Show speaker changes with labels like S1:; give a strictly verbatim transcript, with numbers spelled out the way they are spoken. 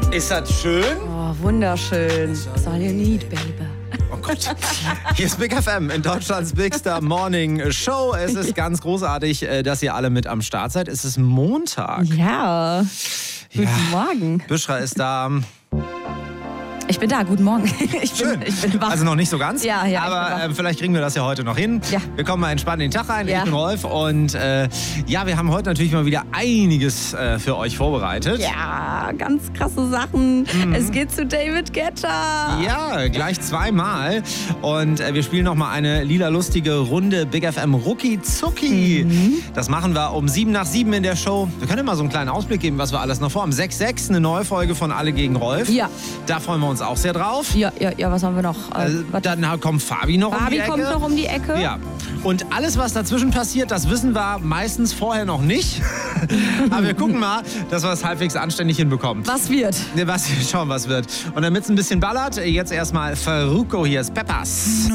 S1: Ist das schön?
S2: Oh, wunderschön. That's all you need, baby.
S1: Oh Gott. Hier ist Big F M in Deutschlands Bigster Morning Show. Es ist ganz großartig, dass ihr alle mit am Start seid. Es ist Montag.
S2: Ja. Guten
S1: Ja.
S2: Morgen.
S1: Büschra ist da.
S2: Ich bin da, guten Morgen. Ich
S1: Schön.
S2: bin, ich bin wach.
S1: Also noch nicht so ganz.
S2: Ja, ja, ich bin
S1: Aber
S2: wach.
S1: äh, vielleicht kriegen wir das ja heute noch hin.
S2: Ja.
S1: Wir kommen mal entspannt in den Tag rein.
S2: Ja.
S1: Ich bin Rolf und äh, ja, wir haben heute natürlich mal wieder einiges äh, für euch vorbereitet.
S2: Ja, ganz krasse Sachen.
S1: Mhm.
S2: Es geht zu David Guetta.
S1: Ja, gleich zweimal. Und äh, wir spielen noch mal eine lila lustige Runde Big F M Rucki Zucki.
S2: Mhm.
S1: Das machen wir um sieben nach sieben in der Show. Wir können mal so einen kleinen Ausblick geben, was wir alles noch vorhaben. sechs sechs, eine neue Folge von Alle gegen Rolf.
S2: Ja.
S1: Da freuen wir uns auch sehr drauf.
S2: Ja, ja, ja, was haben wir noch? Äh,
S1: Äh,
S2: warte.
S1: dann kommt Fabi noch um
S2: Fabi
S1: die Ecke.
S2: kommt noch um die Ecke.
S1: Ja. Und alles, was dazwischen passiert, das wissen wir meistens vorher noch nicht. Aber wir gucken mal, dass wir es halbwegs anständig hinbekommen.
S2: Was wird?
S1: Ne, was, schauen, was wird. Und damit es ein bisschen ballert, jetzt erstmal Farruko, hier ist Peppers.